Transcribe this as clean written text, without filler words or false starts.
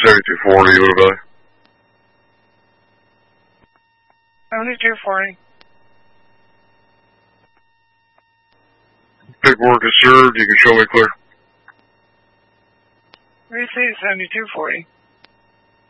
7240, what about it? 7240. Paperwork is served. You can show me clear. Received 7240.